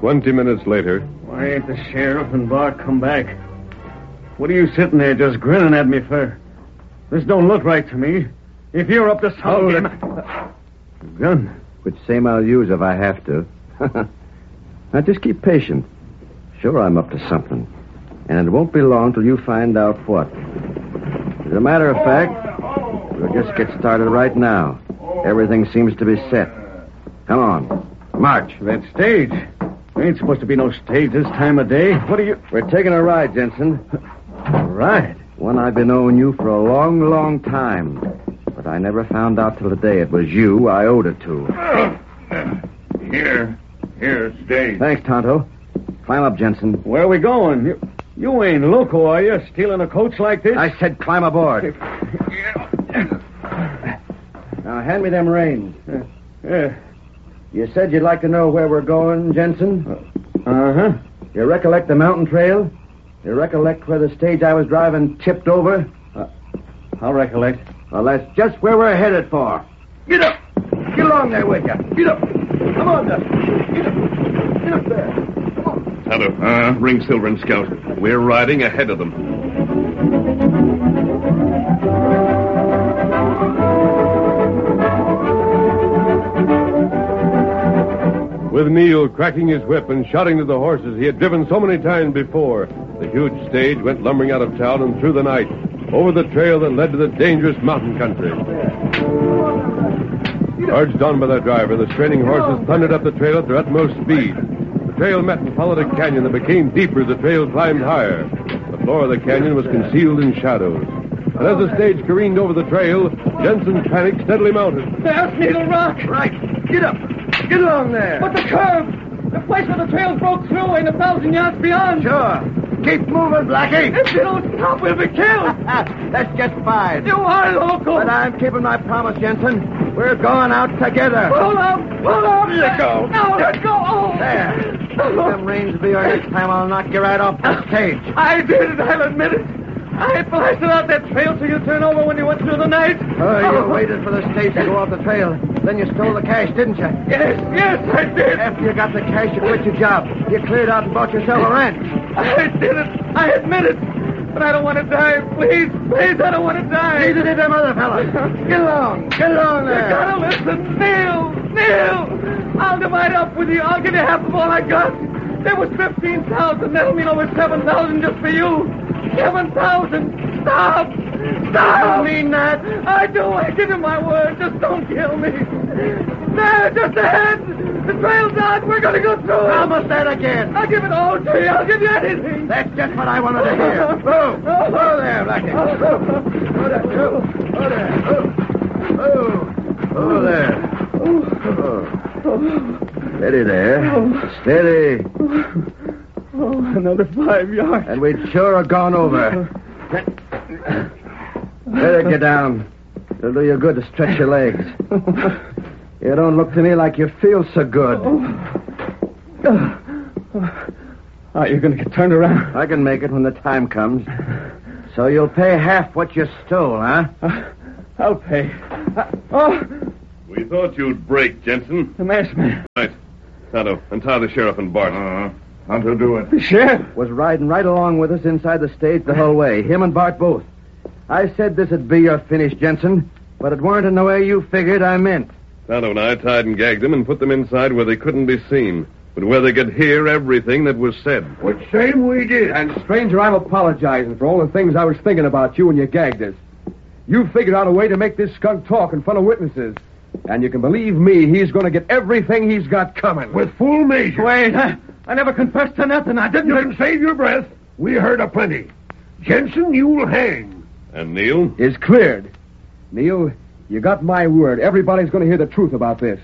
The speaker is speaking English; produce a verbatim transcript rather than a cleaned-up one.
Twenty minutes later. Why ain't the sheriff and Bart come back? What are you sitting there just grinning at me for? This don't look right to me. If you're up to something... Hold it. Gun. Which same I'll use if I have to. Now, just keep patient. Sure, I'm up to something. And it won't be long till you find out what. As a matter of fact, we'll just get started right now. Everything seems to be set. Come on. March. That stage. There ain't supposed to be no stage this time of day. What are you... We're taking a ride, Jensen. A ride? One I've been owing you for a long, long time. But I never found out till the day it was you I owed it to. Here. Here, stay. Thanks, Tonto. Climb up, Jensen. Where are we going? You, you ain't loco, are you, stealing a coach like this? I said climb aboard. Now, hand me them reins. Uh, yeah. You said you'd like to know where we're going, Jensen? Uh-huh. You recollect the mountain trail? You recollect where the stage I was driving tipped over? Uh, I'll recollect. Well, that's just where we're headed for. Get up! Get along there with you. Get up! Come on, Dusty. Get up! Get up there. Come on. Tonto, uh, ring Silver and Scout. We're riding ahead of them. With Neil cracking his whip and shouting to the horses he had driven so many times before, the huge stage went lumbering out of town and through the night, over the trail that led to the dangerous mountain country. Urged on by their driver, the straining horses thundered up the trail at their utmost speed. The trail met and followed a canyon that became deeper as the trail climbed higher. The floor of the canyon was concealed in shadows. And as the stage careened over the trail, Jensen, panicked, steadily mounted. There's Needle Rock! Right. Get up. Get along there. But the curve! The place where the trail broke through ain't a thousand yards beyond. Sure. Keep moving, Blackie. If you don't stop, we'll be killed. That's just fine. You are local. But I'm keeping my promise, Jensen. We're going out together. Pull up! Pull up! Let go. No, let go! Oh. There. If them reins be yours next time, I'll knock you right off the stage. I did it, I'll admit it. I blasted out that trail so you turn over when you went through the night. Oh, you waited for the stage to go off the trail. Then you stole the cash, didn't you? Yes, yes, I did. After you got the cash, you quit your job. You cleared out and bought yourself a ranch. I did it. I admit it. But I don't want to die. Please, please, I don't want to die. Neither did them other fellas. Get along. Get along there. You gotta listen. Neil, Neil. I'll divide up with you. I'll give you half of all I got. There was fifteen thousand. That'll mean over seven thousand just for you. Seven thousand. Stop. Stop. I mean that. I do. I give you my word. Just don't kill me. There, just ahead. The trail's out. We're going to go through it. Promise that again. I'll give it all to you. I'll give you anything. That's just what I wanted to hear. Whoa. Whoa there, Blackie. Whoa there. Whoa there. Whoa. Whoa there. Oh. Steady there. Steady. Oh, another five yards. And we'd sure have gone over. Better get down. It'll do you good to stretch your legs. You don't look to me like you feel so good. Are you going to get turned around? I can make it when the time comes. So you'll pay half what you stole, huh? Uh, I'll pay. Uh, oh! We thought you'd break, Jensen. The masked man. Right. Tonto, untie the sheriff and Bart. Uh-huh. Tonto, do it. The sheriff was riding right along with us inside the stage the whole way. Him and Bart both. I said this'd be your finish, Jensen, but it weren't in the way you figured I meant. Tonto and I tied and gagged them and put them inside where they couldn't be seen, but where they could hear everything that was said. Which same we did. And, stranger, I'm apologizing for all the things I was thinking about you when you gagged us. You figured out a way to make this skunk talk in front of witnesses. And you can believe me, he's going to get everything he's got coming. With full measure. Wait, I, I never confessed to nothing. I didn't... You can save your breath. We heard a plenty. Jensen, you'll hang. And Neil? Is cleared. Neil, you got my word. Everybody's going to hear the truth about this.